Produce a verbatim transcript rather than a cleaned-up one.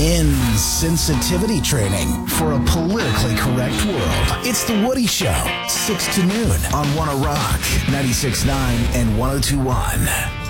insensitivity training for a politically correct world. It's The Woody Show, six to noon on Wanna Rock, ninety-six point nine and one oh two point one.